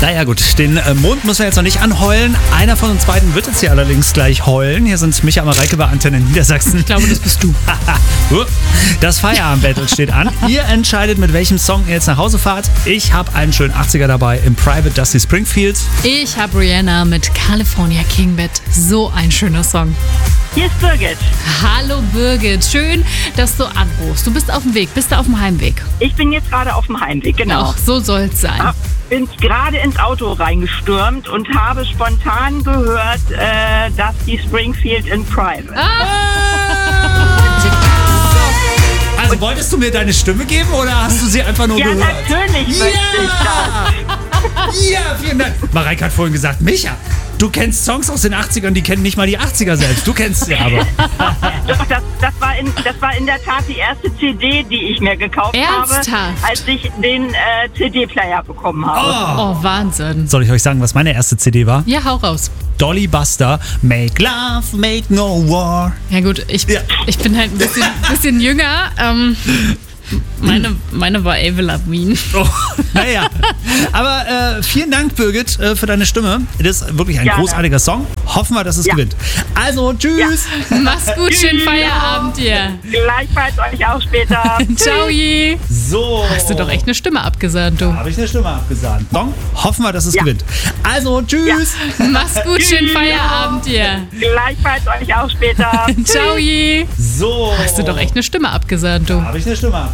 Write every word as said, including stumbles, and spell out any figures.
Naja gut, den äh, Mond müssen wir jetzt noch nicht anheulen. Einer von uns beiden wird jetzt hier allerdings gleich heulen. Hier sind Micha und Mareike bei Antenne Niedersachsen. Ich glaube, das bist du. Das Feierabend-Battle steht an. Ihr entscheidet, mit welchem Song ihr jetzt nach Hause fahrt. Ich habe einen schönen achtziger dabei im Private Dusty Springfield. Ich habe Rihanna mit California King Bed. So ein schöner Song. Hier ist Birgit. Hallo Birgit, schön, dass du anrufst. Du bist auf dem Weg, bist du auf dem Heimweg? Ich bin jetzt gerade auf dem Heimweg, genau. Ach, so soll's sein. Ah, bin gerade ins Auto reingestürmt und habe spontan gehört, äh, dass die Springfield in Private. Also wolltest du mir deine Stimme geben oder hast du sie einfach nur Ja, gehört? natürlich möchte ich das. Ja, vielen Dank. Mareike hat vorhin gesagt, Micha, du kennst Songs aus den achtzigern, die kennen nicht mal die achtziger selbst. Du kennst sie aber. Doch, das, das, war in, das war in der Tat die erste C D, die ich mir gekauft Ernsthaft? habe, als ich den äh, C D-Player bekommen habe. Oh, Wahnsinn. Soll ich euch sagen, was meine erste C D war? Ja, hau raus. Dolly Buster, Make Love, Make No War. Ja gut, ich, Ja. ich bin halt ein bisschen, bisschen jünger. Ähm, meine, meine war Avril Lavigne. Oh, naja, aber äh, vielen Dank, Birgit, äh, für deine Stimme. Das ist wirklich ein Gerne. großartiger Song. Hoffen wir, dass es Ja. gewinnt. Also, tschüss. Mach's gut, schönen Feierabend dir. Gleichfalls euch auch später. Ciao. So. Hast du doch echt eine Stimme abgesandt, du. Habe ich eine Stimme abgesagt. Song. Hoffen wir, dass es Ja. gewinnt. Also, tschüss. Mach's gut, schönen Feierabend dir. Gleichfalls euch auch später. Ciao. So. Hast du doch echt eine Stimme abgesandt, du. Habe ich eine Stimme abgesagt.